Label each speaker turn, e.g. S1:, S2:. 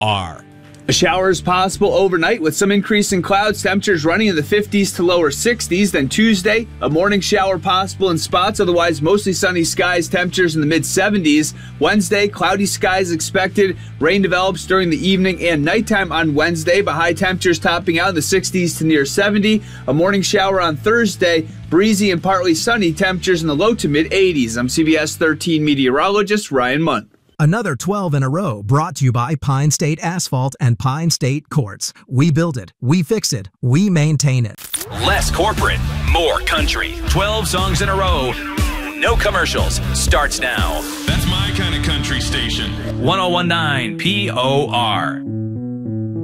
S1: Showers possible overnight with some increase in clouds. Temperatures running in the 50s to lower 60s. Then Tuesday, a morning shower possible in spots. Otherwise, mostly sunny skies. Temperatures in the mid-70s. Wednesday, cloudy skies expected. Rain develops during the evening and nighttime on Wednesday, but high temperatures topping out in the 60s to near 70. A morning shower on Thursday. Breezy and partly sunny. Temperatures in the low to mid-80s. I'm CBS 13 meteorologist Ryan Munn.
S2: Another 12 in a row brought to you by Pine State Asphalt and Pine State Quartz. We build it, we fix it, we maintain it.
S3: Less corporate, more country. 12 songs in a row. No commercials. Starts now.
S4: That's my kind of country station.
S3: 1019 POR.